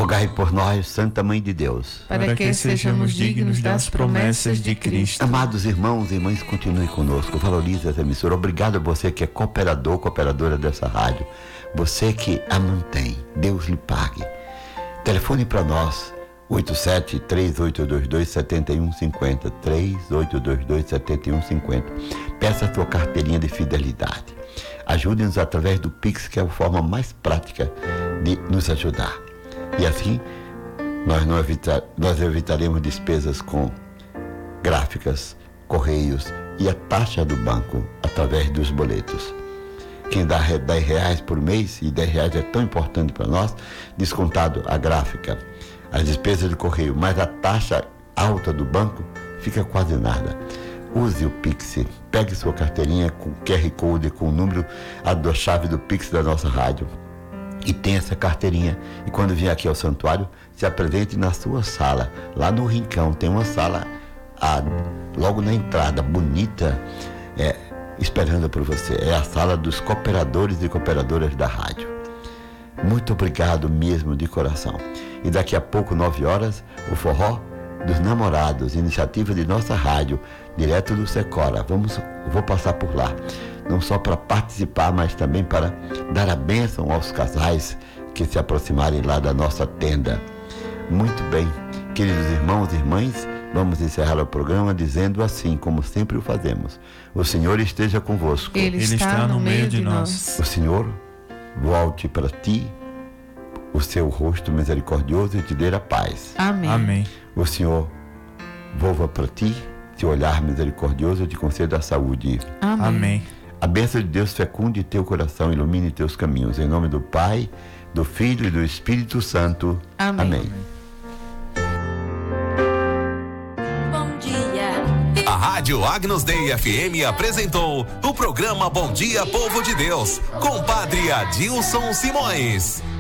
Rogai por nós, Santa Mãe de Deus, para que sejamos dignos das promessas de Cristo. Amados irmãos e irmãs, continue conosco, valorize essa emissora. Obrigado a você que é cooperador, cooperadora dessa rádio, você que a mantém, Deus lhe pague. Telefone para nós, 87-3822-7150, 3822-7150. Peça a sua carteirinha de fidelidade. Ajude-nos através do Pix, que é a forma mais prática de nos ajudar. E assim, nós evitaremos despesas com gráficas, correios e a taxa do banco através dos boletos. Quem dá R$10 por mês, e R$10 é tão importante para nós, descontado a gráfica, as despesas de correio, mas a taxa alta do banco, fica quase nada. Use o Pix, pegue sua carteirinha com QR Code, com o número, da chave do Pix da nossa rádio, e tenha essa carteirinha, e quando vier aqui ao santuário, se apresente na sua sala, lá no Rincão, tem uma sala logo na entrada, bonita, esperando por você, é a sala dos cooperadores e cooperadoras da rádio. Muito obrigado mesmo, de coração. E daqui a pouco, 9 horas, o Forró dos Namorados, iniciativa de nossa rádio, direto do Secora. Vou passar por lá, não só para participar, mas também para dar a bênção aos casais que se aproximarem lá da nossa tenda. Muito bem, queridos irmãos e irmãs, vamos encerrar o programa dizendo assim, como sempre o fazemos: o Senhor esteja convosco. Ele está no meio de nós. O Senhor volte para ti o seu rosto misericordioso e te dê a paz. Amém. Amém. O Senhor volva para ti seu olhar misericordioso e te conceda a saúde. Amém. Amém. A bênção de Deus fecunde teu coração, ilumine teus caminhos. Em nome do Pai, do Filho e do Espírito Santo. Amém. Amém. Bom dia. A Rádio Agnus Dei FM apresentou o programa Bom Dia, Povo de Deus, com Padre Adilson Simões.